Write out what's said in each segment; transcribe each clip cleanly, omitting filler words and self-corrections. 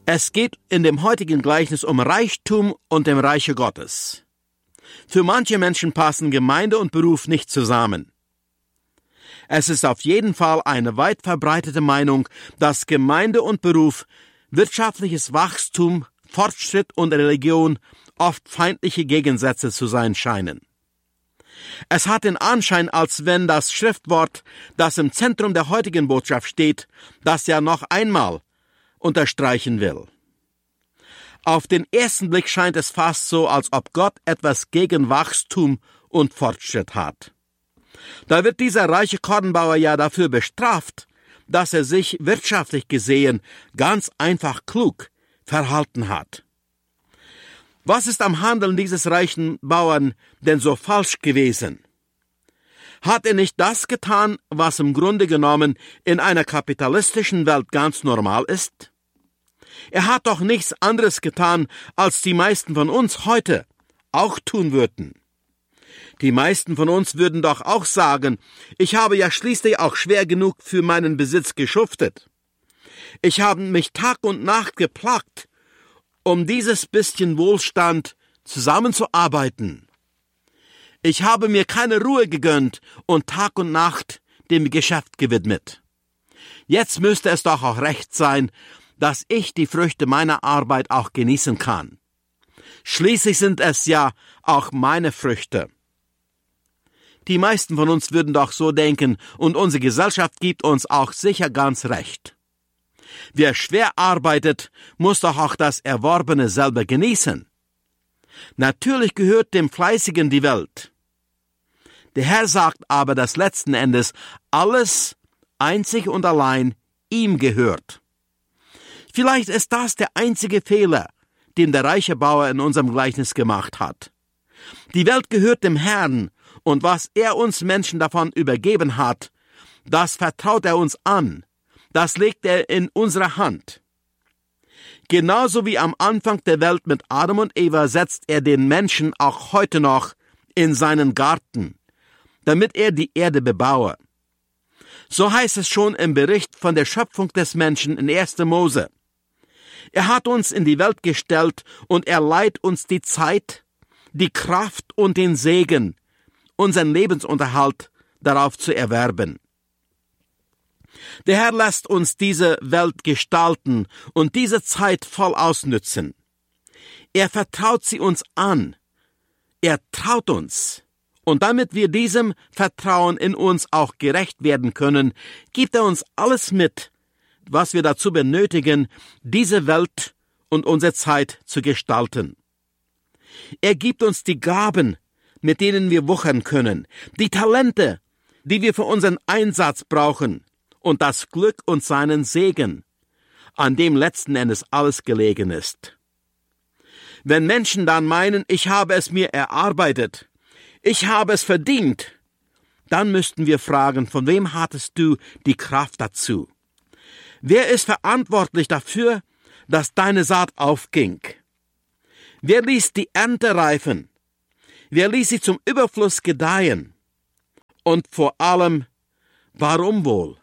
Es geht in dem heutigen Gleichnis um Reichtum und dem Reiche Gottes. Für manche Menschen passen Gemeinde und Beruf nicht zusammen. Es ist auf jeden Fall eine weit verbreitete Meinung, dass Gemeinde und Beruf, wirtschaftliches Wachstum, Fortschritt und Religion oft feindliche Gegensätze zu sein scheinen. Es hat den Anschein, als wenn das Schriftwort, das im Zentrum der heutigen Botschaft steht, das ja noch einmal unterstreichen will. Auf den ersten Blick scheint es fast so, als ob Gott etwas gegen Wachstum und Fortschritt hat. Da wird dieser reiche Kornbauer ja dafür bestraft, dass er sich wirtschaftlich gesehen ganz einfach klug verhalten hat. Was ist am Handeln dieses reichen Bauern denn so falsch gewesen? Hat er nicht das getan, was im Grunde genommen in einer kapitalistischen Welt ganz normal ist? Er hat doch nichts anderes getan, als die meisten von uns heute auch tun würden. Die meisten von uns würden doch auch sagen, ich habe ja schließlich auch schwer genug für meinen Besitz geschuftet. Ich habe mich Tag und Nacht geplagt, um dieses bisschen Wohlstand zusammenzuarbeiten. Ich habe mir keine Ruhe gegönnt und Tag und Nacht dem Geschäft gewidmet. Jetzt müsste es doch auch recht sein, dass ich die Früchte meiner Arbeit auch genießen kann. Schließlich sind es ja auch meine Früchte. Die meisten von uns würden doch so denken, und unsere Gesellschaft gibt uns auch sicher ganz recht. Wer schwer arbeitet, muss doch auch das Erworbene selber genießen. Natürlich gehört dem Fleißigen die Welt. Der Herr sagt aber, dass letzten Endes alles einzig und allein ihm gehört. Vielleicht ist das der einzige Fehler, den der reiche Bauer in unserem Gleichnis gemacht hat. Die Welt gehört dem Herrn, und was er uns Menschen davon übergeben hat, das vertraut er uns an, das legt er in unsere Hand. Genauso wie am Anfang der Welt mit Adam und Eva setzt er den Menschen auch heute noch in seinen Garten, damit er die Erde bebaue. So heißt es schon im Bericht von der Schöpfung des Menschen in 1. Mose. Er hat uns in die Welt gestellt und er leiht uns die Zeit, die Kraft und den Segen, unseren Lebensunterhalt darauf zu erwerben. Der Herr lässt uns diese Welt gestalten und diese Zeit voll ausnützen. Er vertraut sie uns an. Er traut uns. Und damit wir diesem Vertrauen in uns auch gerecht werden können, gibt er uns alles mit, was wir dazu benötigen, diese Welt und unsere Zeit zu gestalten. Er gibt uns die Gaben, mit denen wir wuchern können, die Talente, die wir für unseren Einsatz brauchen, und das Glück und seinen Segen, an dem letzten Endes alles gelegen ist. Wenn Menschen dann meinen, ich habe es mir erarbeitet, ich habe es verdient, dann müssten wir fragen, von wem hattest du die Kraft dazu? Wer ist verantwortlich dafür, dass deine Saat aufging? Wer ließ die Ernte reifen? Wer ließ sie zum Überfluss gedeihen? Und vor allem, warum wohl?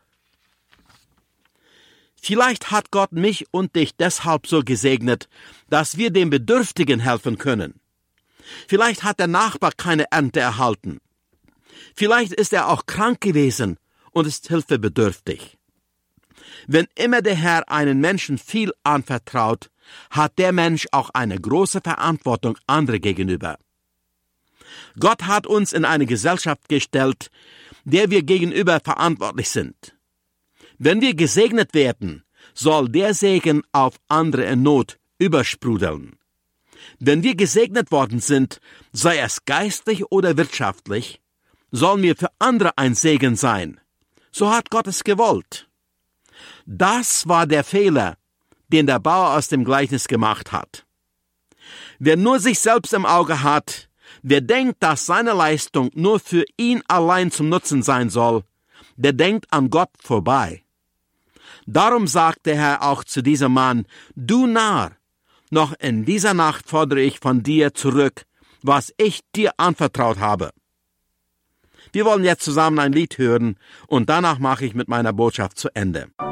Vielleicht hat Gott mich und dich deshalb so gesegnet, dass wir dem Bedürftigen helfen können. Vielleicht hat der Nachbar keine Ernte erhalten. Vielleicht ist er auch krank gewesen und ist hilfebedürftig. Wenn immer der Herr einen Menschen viel anvertraut, hat der Mensch auch eine große Verantwortung andere gegenüber. Gott hat uns in eine Gesellschaft gestellt, der wir gegenüber verantwortlich sind. Wenn wir gesegnet werden, soll der Segen auf andere in Not übersprudeln. Wenn wir gesegnet worden sind, sei es geistlich oder wirtschaftlich, sollen wir für andere ein Segen sein. So hat Gott es gewollt. Das war der Fehler, den der Bauer aus dem Gleichnis gemacht hat. Wer nur sich selbst im Auge hat, wer denkt, dass seine Leistung nur für ihn allein zum Nutzen sein soll, der denkt an Gott vorbei. Darum sagt der Herr auch zu diesem Mann, du Narr, noch in dieser Nacht fordere ich von dir zurück, was ich dir anvertraut habe. Wir wollen jetzt zusammen ein Lied hören und danach mache ich mit meiner Botschaft zu Ende.